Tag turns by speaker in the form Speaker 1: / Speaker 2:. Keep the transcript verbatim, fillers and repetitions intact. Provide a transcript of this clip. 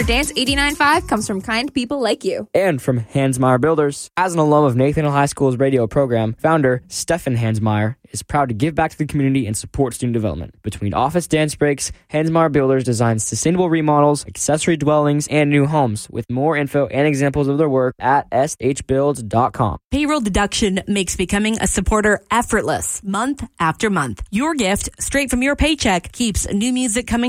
Speaker 1: Dance eighty-nine point five comes from kind people like you.
Speaker 2: And from Hansmeier Builders. As an alum of Nathaniel High School's radio program, founder Stefan Hansmeier is proud to give back to the community and support student development. Between office dance breaks, Hansmeier Builders designs sustainable remodels, accessory dwellings, and new homes. With more info and examples of their work at s h builds dot com.
Speaker 3: Payroll deduction makes becoming a supporter effortless, month after month. Your gift, straight from your paycheck, keeps new music coming